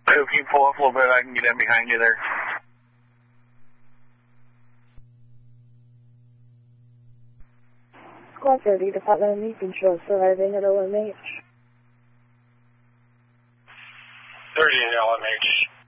So if you pull up a little bit, I can get in behind you there. Squad 30, Department of Meat Control, arriving at OMH. 30 at LMH.